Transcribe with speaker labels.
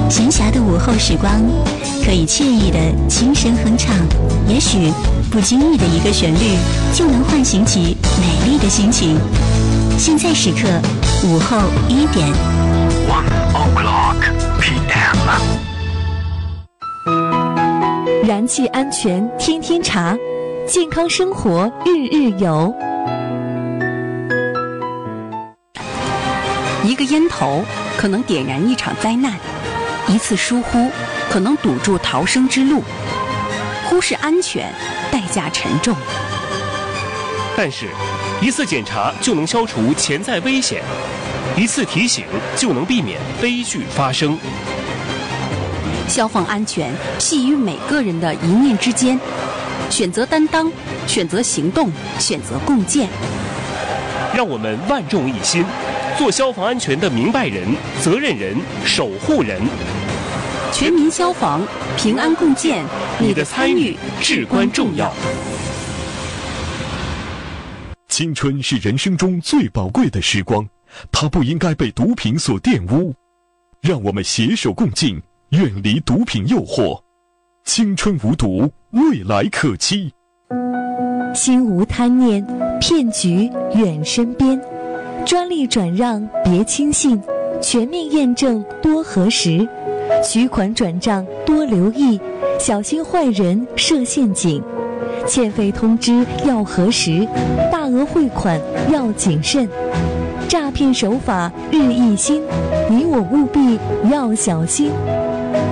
Speaker 1: 闲暇的午后时光，可以惬意的轻声哼唱，也许不经意的一个旋律，就能唤醒起美丽的心情。现在时刻，午后1点。
Speaker 2: 1 o'clock p.m.
Speaker 3: 燃气安全天天查，健康生活日日有。
Speaker 4: 一个烟头可能点燃一场灾难，一次疏忽可能堵住逃生之路。忽视安全，代价沉重。
Speaker 5: 但是，一次检查就能消除潜在危险，一次提醒就能避免悲剧发生。
Speaker 4: 消防安全系于每个人的一念之间，选择担当，选择行动，选择共建。
Speaker 5: 让我们万众一心，做消防安全的明白人、责任人、守护人。
Speaker 4: 全民消防，平安共建，你的参与至关重要。
Speaker 6: 青春是人生中最宝贵的时光，它不应该被毒品所玷污。让我们携手共进，远离毒品诱惑。青春无毒，未来可期。
Speaker 3: 心无贪念，骗局远身边。专利转让别轻信，全面验证多核实。取款转账多留意，小心坏人设陷阱。欠费通知要核实，大额汇款要谨慎。诈骗手法日益新，你我务必要小心。